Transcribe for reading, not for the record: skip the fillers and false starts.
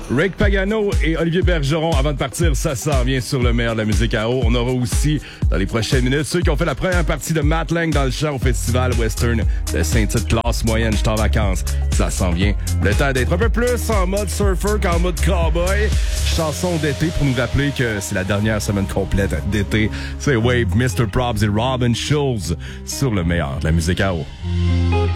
Rick Pagano et Olivier Bergeron, avant de partir, ça s'en vient sur le meilleur de la musique à eau. On aura aussi, dans les prochaines minutes, ceux qui ont fait la première partie de Matt Lang dans le chant au Festival Western de Saint-Tite, classe moyenne, j'étais en vacances. Ça s'en vient. Le temps d'être un peu plus en mode surfer qu'en mode cowboy. Chanson d'été pour nous rappeler que c'est la dernière semaine complète d'été. C'est Wave, Mr. Probs et Robin Schulz sur le meilleur de la musique à eau.